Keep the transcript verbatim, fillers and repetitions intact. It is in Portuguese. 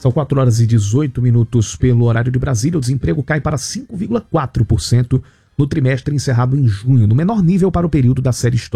São quatro horas e dezoito minutos pelo horário de Brasília. O desemprego cai para cinco vírgula quatro por cento no trimestre encerrado em junho, no menor nível para o período da série histórica.